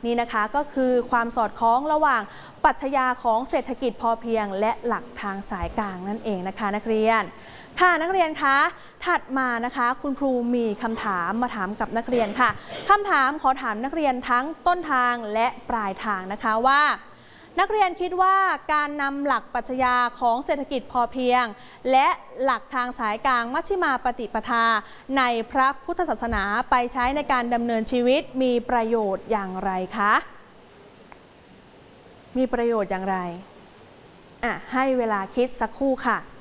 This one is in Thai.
นี่นะคะก็คือความสอดคล้องระหว่างปรัชญาของเศรษฐกิจพอเพียงและหลักทางสายกลางนั่นเองนะคะนักเรียนค่ะนักเรียนคะถัดมานะคะคุณครูมีคำถามมาถามกับนักเรียนค่ะคำถามขอถามนักเรียนทั้งต้นทางและปลายทางนะคะว่านักเรียนคิดว่าการนำหลักปรัชญาของเศรษฐกิจพอเพียงและหลักทางสายกลางมัชฌิมาปฏิปทาในพระพุทธศาสนาไปใช้ในการดำเนินชีวิตมีประโยชน์อย่างไรคะมีประโยชน์อย่างไรให้เวลาคิดสักครู่ค่ะ